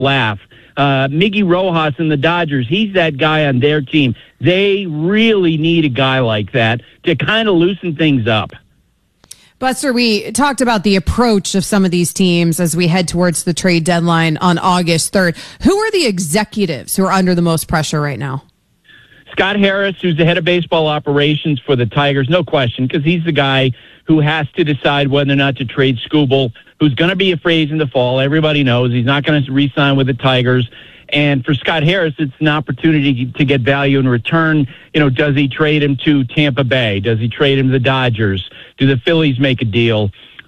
laugh. Miggy Rojas and the Dodgers, he's that guy on their team. They really need a guy like that to kind of loosen things up. Buster, we talked about the approach of some of these teams as we head towards the trade deadline on August 3rd. Who are the executives who are under the most pressure right now? Scott Harris, who's the head of baseball operations for the Tigers, no question, because he's the guy who has to decide whether or not to trade Skubal, who's going to be a phrase in the fall. Everybody knows he's not going to re-sign with the Tigers. And for Scott Harris, it's an opportunity to get value in return. Does he trade him to Tampa Bay? Does he trade him to the Dodgers? Do the Phillies make a deal?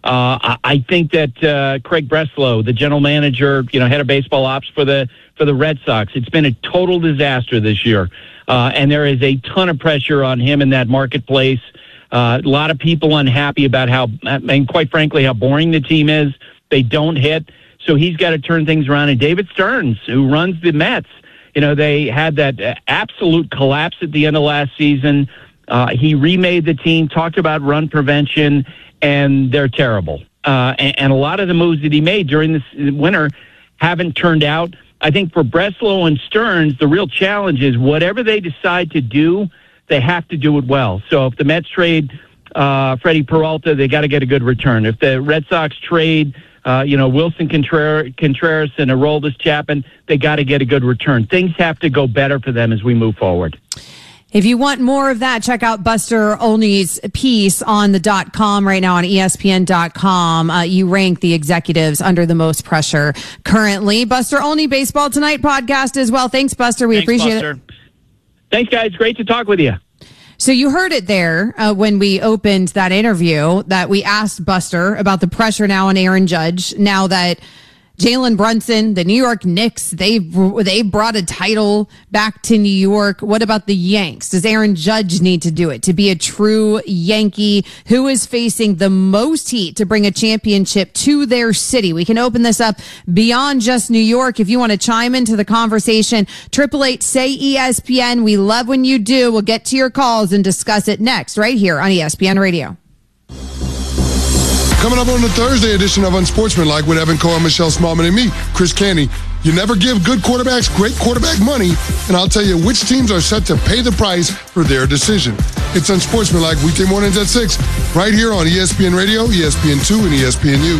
I think that Craig Breslow, the general manager, head of baseball ops for the Red Sox, it's been a total disaster this year. And there is a ton of pressure on him in that marketplace. A lot of people unhappy about and quite frankly, how boring the team is. They don't hit. So he's got to turn things around. And David Stearns, who runs the Mets, they had that absolute collapse at the end of last season. He remade the team, talked about run prevention, and they're terrible. And a lot of the moves that he made during this winter haven't turned out. I think for Breslow and Stearns, the real challenge is whatever they decide to do, they have to do it well. So if the Mets trade Freddie Peralta, they got to get a good return. If the Red Sox trade Wilson Contreras and Aroldis Chapman, they got to get a good return. Things have to go better for them as we move forward. If you want more of that, check out Buster Olney's piece on the .com right now on ESPN.com. You rank the executives under the most pressure currently. Buster Olney, Baseball Tonight podcast as well. Thanks, Buster. We appreciate it. Thanks, guys. Great to talk with you. So you heard it there when we opened that interview that we asked Buster about the pressure now on Aaron Judge. Now that Jalen Brunson, the New York Knicks, they brought a title back to New York. What about the Yanks? Does Aaron Judge need to do it to be a true Yankee who is facing the most heat to bring a championship to their city? We can open this up beyond just New York. If you want to chime into the conversation, 888-SAY-ESPN. We love when you do. We'll get to your calls and discuss it next right here on ESPN Radio. Coming up on the Thursday edition of Unsportsmanlike with Evan Cohen, Michelle Smallman, and me, Chris Canty. You never give good quarterbacks great quarterback money, and I'll tell you which teams are set to pay the price for their decision. It's Unsportsmanlike weekday mornings at 6, right here on ESPN Radio, ESPN2, and ESPNU.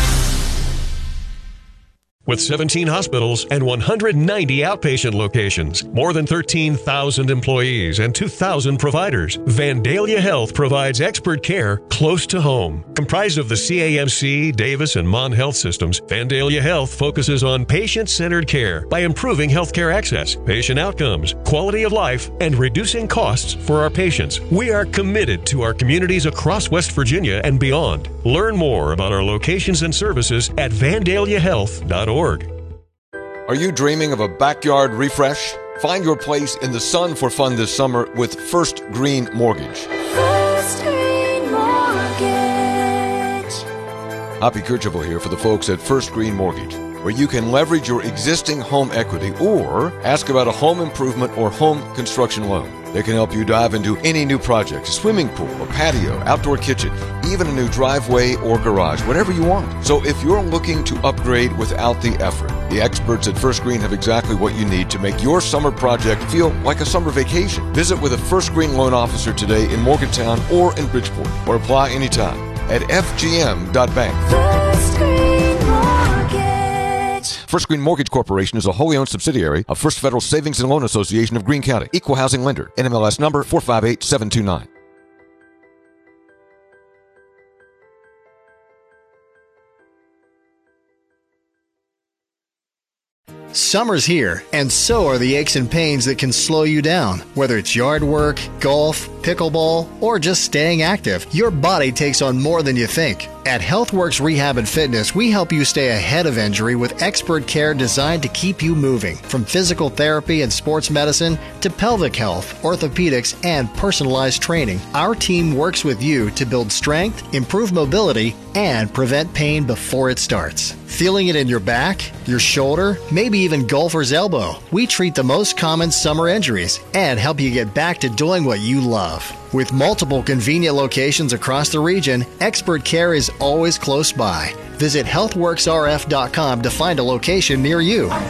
With 17 hospitals and 190 outpatient locations, more than 13,000 employees and 2,000 providers, Vandalia Health provides expert care close to home. Comprised of the CAMC, Davis, and Mon Health systems, Vandalia Health focuses on patient-centered care by improving healthcare access, patient outcomes, quality of life, and reducing costs for our patients. We are committed to our communities across West Virginia and beyond. Learn more about our locations and services at vandaliahealth.org. Are you dreaming of a backyard refresh? Find your place in the sun for fun this summer with First Green Mortgage. First Green Mortgage. Hoppy Kercheval here for the folks at First Green Mortgage, where you can leverage your existing home equity or ask about a home improvement or home construction loan. They can help you dive into any new project, a swimming pool, a patio, outdoor kitchen, even a new driveway or garage, whatever you want. So if you're looking to upgrade without the effort, the experts at First Green have exactly what you need to make your summer project feel like a summer vacation. Visit with a First Green loan officer today in Morgantown or in Bridgeport, or apply anytime at fgm.bank. First Green Mortgage. First Green Mortgage Corporation is a wholly owned subsidiary of First Federal Savings and Loan Association of Greene County. Equal housing lender. NMLS number 458729. Summer's here, and so are the aches and pains that can slow you down. Whether it's yard work, golf, pickleball, or just staying active, your body takes on more than you think. At HealthWorks Rehab and Fitness, we help you stay ahead of injury with expert care designed to keep you moving. From physical therapy and sports medicine to pelvic health, orthopedics, and personalized training, our team works with you to build strength, improve mobility, and prevent pain before it starts. Feeling it in your back, your shoulder, maybe even golfer's elbow? We treat the most common summer injuries and help you get back to doing what you love. With multiple convenient locations across the region, expert care is always close by. Visit healthworksrf.com to find a location near you.